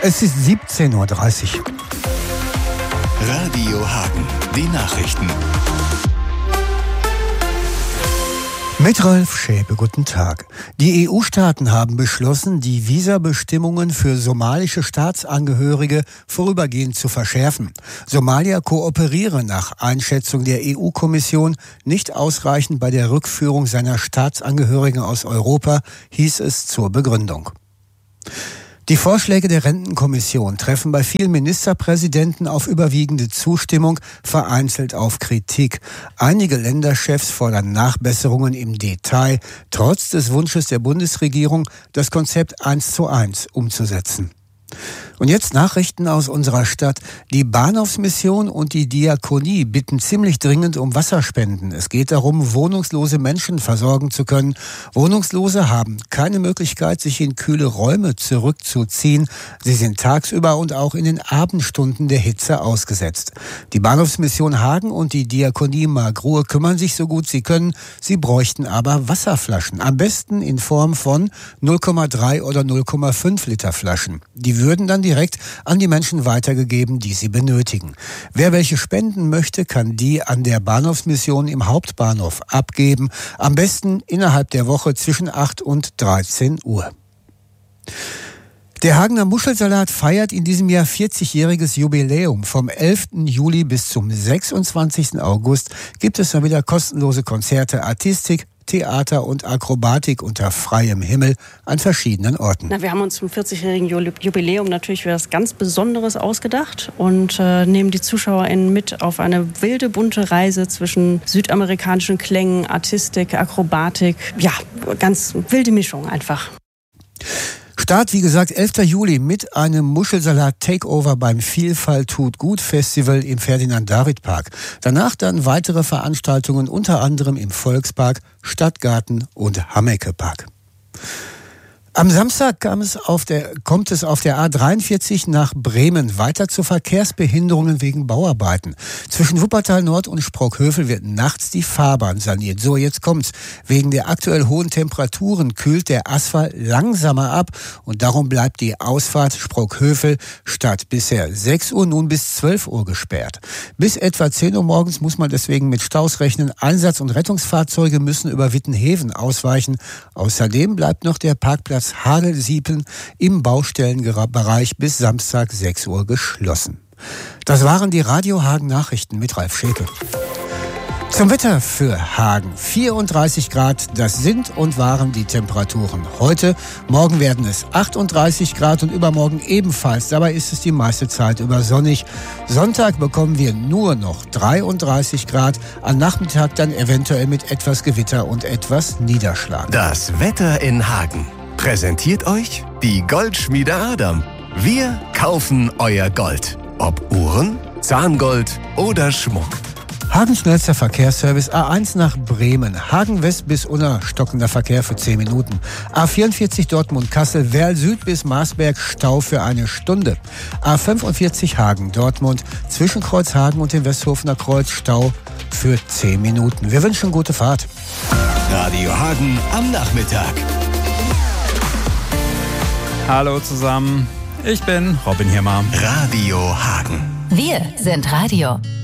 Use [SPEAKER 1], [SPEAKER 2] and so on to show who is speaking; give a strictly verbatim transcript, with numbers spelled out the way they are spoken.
[SPEAKER 1] Es ist siebzehn Uhr dreißig.
[SPEAKER 2] Radio Hagen, die Nachrichten.
[SPEAKER 1] Mit Ralf Schäpe, guten Tag. Die E U-Staaten haben beschlossen, die Visabestimmungen für somalische Staatsangehörige vorübergehend zu verschärfen. Somalia kooperiere nach Einschätzung der E U-Kommission nicht ausreichend bei der Rückführung seiner Staatsangehörigen aus Europa, hieß es zur Begründung. Die Vorschläge der Rentenkommission treffen bei vielen Ministerpräsidenten auf überwiegende Zustimmung, vereinzelt auf Kritik. Einige Länderchefs fordern Nachbesserungen im Detail, trotz des Wunsches der Bundesregierung, das Konzept eins zu eins umzusetzen. Und jetzt Nachrichten aus unserer Stadt. Die Bahnhofsmission und die Diakonie bitten ziemlich dringend um Wasserspenden. Es geht darum, wohnungslose Menschen versorgen zu können. Wohnungslose haben keine Möglichkeit, sich in kühle Räume zurückzuziehen. Sie sind tagsüber und auch in den Abendstunden der Hitze ausgesetzt. Die Bahnhofsmission Hagen und die Diakonie Markruhe kümmern sich so gut sie können. Sie bräuchten aber Wasserflaschen. Am besten in Form von null Komma drei oder null Komma fünf Liter Flaschen. Die würden dann direkt an die Menschen weitergegeben, die sie benötigen. Wer welche spenden möchte, kann die an der Bahnhofsmission im Hauptbahnhof abgeben. Am besten innerhalb der Woche zwischen acht und dreizehn Uhr. Der Hagener Muschelsalat feiert in diesem Jahr vierzigjähriges Jubiläum. Vom elften Juli bis zum sechsundzwanzigsten August gibt es dann wieder kostenlose Konzerte, Artistik, Theater und Akrobatik unter freiem Himmel an verschiedenen Orten.
[SPEAKER 3] Na, wir haben uns zum vierzigjährigen Jubiläum natürlich was ganz Besonderes ausgedacht und äh, nehmen die ZuschauerInnen mit auf eine wilde, bunte Reise zwischen südamerikanischen Klängen, Artistik, Akrobatik. Ja, ganz wilde Mischung einfach.
[SPEAKER 1] Start, wie gesagt, elften Juli mit einem Muschelsalat-Takeover beim Vielfalt tut gut Festival im Ferdinand-David-Park. Danach dann weitere Veranstaltungen, unter anderem im Volkspark, Stadtgarten und Hammecke-Park. Am Samstag kam es auf der, kommt es auf der A dreiundvierzig nach Bremen weiter zu Verkehrsbehinderungen wegen Bauarbeiten. Zwischen Wuppertal Nord und Sprockhövel wird nachts die Fahrbahn saniert. So, jetzt kommt's. Wegen der aktuell hohen Temperaturen kühlt der Asphalt langsamer ab und darum bleibt die Ausfahrt Sprockhövel statt bisher sechs Uhr nun bis zwölf Uhr gesperrt. Bis etwa zehn Uhr morgens muss man deswegen mit Staus rechnen. Einsatz- und Rettungsfahrzeuge müssen über Wittenheven ausweichen. Außerdem bleibt noch der Parkplatz Hagelsiepen im Baustellenbereich bis Samstag sechs Uhr geschlossen. Das waren die Radio Hagen Nachrichten mit Ralf Schäke. Zum Wetter für Hagen. vierunddreißig Grad, das sind und waren die Temperaturen heute. Morgen werden es achtunddreißig Grad und übermorgen ebenfalls. Dabei ist es die meiste Zeit über sonnig. Sonntag bekommen wir nur noch dreiunddreißig Grad. Am Nachmittag dann eventuell mit etwas Gewitter und etwas Niederschlag.
[SPEAKER 2] Das Wetter in Hagen präsentiert euch die Goldschmiede Adam. Wir kaufen euer Gold. Ob Uhren, Zahngold oder Schmuck.
[SPEAKER 1] Hagen schnellster Verkehrsservice A eins nach Bremen. Hagen West bis Unna stockender Verkehr für zehn Minuten. A vierundvierzig Dortmund-Kassel, Werl Süd bis Marsberg Stau für eine Stunde. A fünfundvierzig Hagen-Dortmund zwischen Kreuzhagen und dem Westhofener Kreuz Stau für zehn Minuten. Wir wünschen gute Fahrt.
[SPEAKER 2] Radio Hagen am Nachmittag.
[SPEAKER 4] Hallo zusammen, ich bin Robin Hirmer.
[SPEAKER 2] Radio Hagen.
[SPEAKER 5] Wir sind Radio.